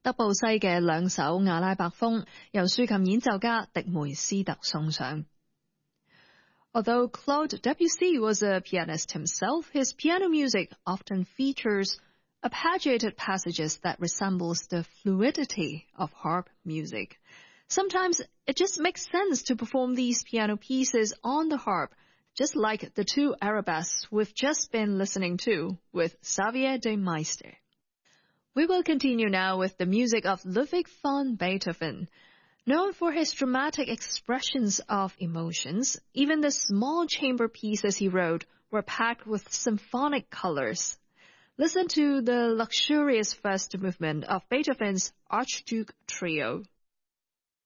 德布西嘅兩首阿拉伯風，由豎琴演奏家迪梅斯特送上。Although Claude Debussy was a pianist himself, his piano music often features arpeggiated passages that resembles the fluidity of harp music. Sometimes it just makes sense to perform these piano pieces on the harp, just like the two arabesques we've just been listening to with Xavier de Meister. We will continue now with the music of Ludwig van Beethoven. Known for his dramatic expressions of emotions, even the small chamber pieces he wrote were packed with symphonic colors. Listen to the luxurious first movement of Beethoven's Archduke Trio.